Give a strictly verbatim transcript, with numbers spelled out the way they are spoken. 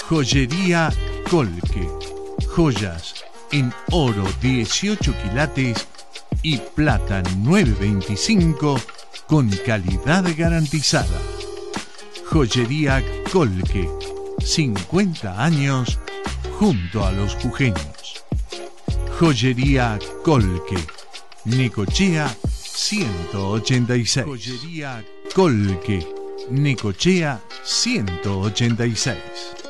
Joyería Colque. Joyas en oro dieciocho quilates y plata nueve veinticinco con calidad garantizada. Joyería Colque. cincuenta años junto a los jujeños. Joyería Colque. Necochea ciento ochenta y seis. Joyería Colque. Necochea ciento ochenta y seis.